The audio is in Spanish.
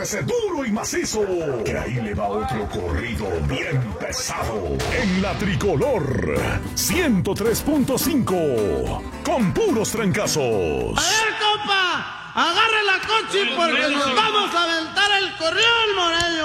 agárrese duro y macizo, que ahí le va otro corrido bien pesado. En la Tricolor 103.5, con puros trancazos. A ver, compa, agarre la coche porque nos vamos a aventar el corrión, Moreño.